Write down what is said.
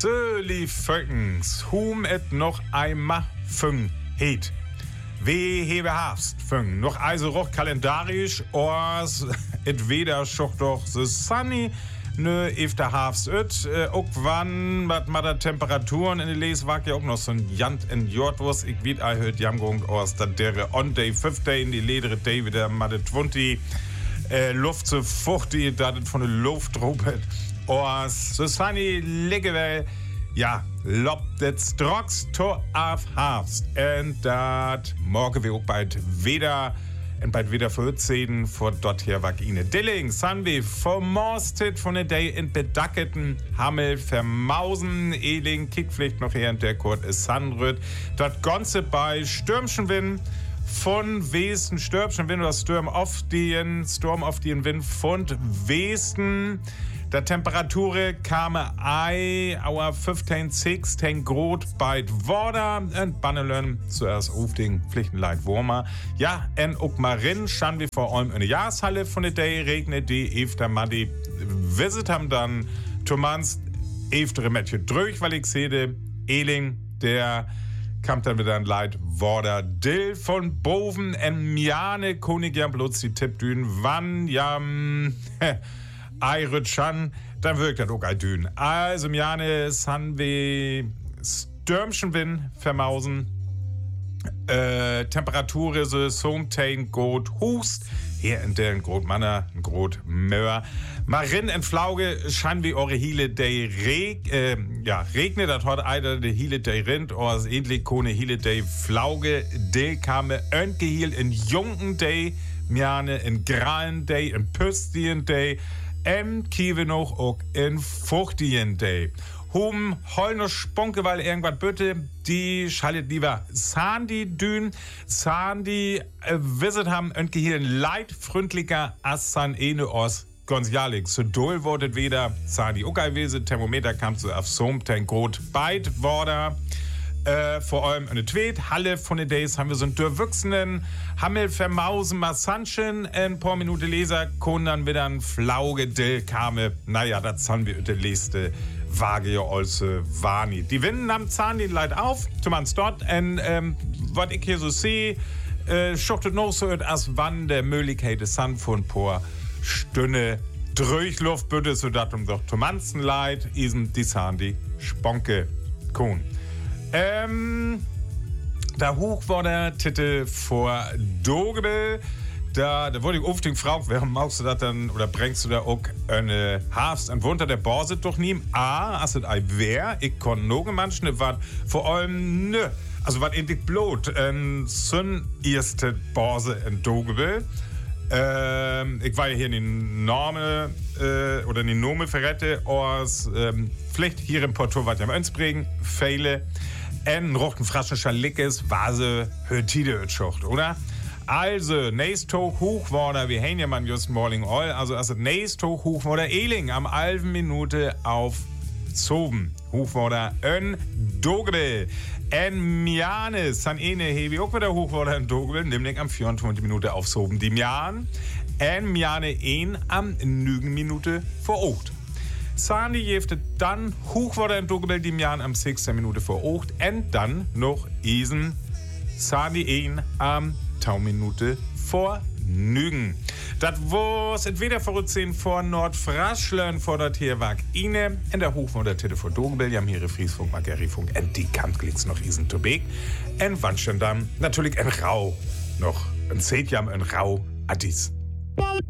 So, lieb Vöckens, et noch einmal fünn heet. Wie hebe Herbst fünn, noch also roch kalendarisch, ors et weder schoch doch so sunny, nö, efter Herbst auch wann, wat ma da Temperaturen in de Les wag ja auch noch so ein Jant in Jordwurst, ich weet a hört jamgung ors, dat dere on day, 5 day in die ledere day wieder ma de 20, Luft so fuchtig, dat et von de Luft rupet. Ors, so sunny, liggewell, ja, lobt et strocks to af Herbst. En dat morgen wir auch bald wieder 14 vor dort hier Wagine Dilling, Sunway vermorstet von der Day in bedacketen Hammel vermausen, Eling, Kickpflicht noch hier in der Kurt ist Sandröt. Dort Ganze bei Stürmchenwind von Westen, Stürmchenwind oder Sturm auf den Wind von Westen. Der Temperatur kam our 15, 16 Grad bei Worda und Bannelön zuerst auf den Pflichtenleit Wurmer. Ja, en auch Marin standen wir vor allem in der Jahreshalle von der Day regnet die efter Madi visit haben dann Thomas efter Mädchen durch, weil ich sehe, Eling, der kam dann wieder ein Leid Worda Dill von Boven en Miane König ja bloß die Tippdünen wann ja Eirutschan, dann wirkt das auch ein Dün. Also, Miane, Sunway, Stürmchenwind vermausen, Temperatur so somtain gut hust, hier in der Grot Manner, Grot Möhr. Marin en Flauge, schein wie eure Hiele day regnet, das hat einer de Hiele day Rind, oder ähnlich kone Hiele day Flauge, de kame Öntgehiel in Jungen day, Miane in Gralen day, in Püstien day, Kiewe noch auch in Fuchtien Day. Hum heulner Sponke, weil irgendwas bitte, die schaltet lieber Sandy Dün. Sandy visit haben irgendwie hier ein leidfreundlicher Assan Ene aus Gonzalik. So doll wurde wieder Sandy okay gewesen. Thermometer kam so auf so ein Grot beit wurde. Vor allem eine Tweet, Halle von den Days haben wir so einen durchwachsenen Hammel vermausen Massanchen, ein paar Minuten Leser, können dann wieder ein Flauge Dill kame. Naja, das haben wir der letzte Waage ja also Wani. Die Winden am Zahn den Leid auf, zumindest dort, und was ich hier so sehe, schuchtet noch so, als wann der Möglichkeit des Sand von paar Stunde Durchluft bitte, so dat doch Tomanzen Leid, isen die Zahn die Sponke Kuhn. Da hoch war der Titel vor Dogebel. Da wurde ich oft gefragt, warum machst du das dann, oder bringst du da auch eine Herbst und Winter der Borse doch nie? Als es ein wär, ich kann noch manchen, was vor allem, also was endlich blot, sind erste Borse in Dogebel. Ich war ja hier in die Norme, oder in die Nome verrette, aus, vielleicht hier im Porto, was ich am Önsbringen, fehle. En rochten frascher Lickes, Vase, Hörtide Schucht, oder? Also, nächst hoch war da, wir haben ja mal just morning all, also nächst hoch war der Eling am 11 Minute auf Zoben. Hoch war da en Dogebel. En Miane, san ene hebi auch wieder hoch war da en Dogebel, nämlich am 24 Minute auf Zoben. Die Mian, en Miane ein am 9 Minute vor Ocht. Sandy jefte dann hoch war der in Dogebel die Jahren am 16 Minute vor 8 und dann noch Isen Sandy ein am 10 Minute vor 9. Das war's entweder vor 10 vor Nordfraschlern vor der Tierwag Ine in der Hoch von der Titte vor Dogebel, die haben hier Friesfunk, Magerifunk und die Kantklicks noch Isen Tobek und Wandstendam natürlich ein Rau noch ein Zetjam ein Rau Addis.